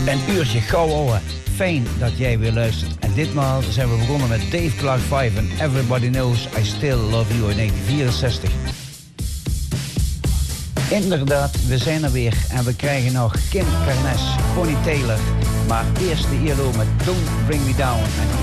Een uurtje gauw ouwe. Fijn dat jij weer luistert. En ditmaal zijn we begonnen met Dave Clark 5 en Everybody Knows I Still Love You in 1964. Inderdaad, we zijn er weer en we krijgen nog Kim Carnes, Bonnie Taylor. Maar eerst de ILO met Don't Bring Me Down. En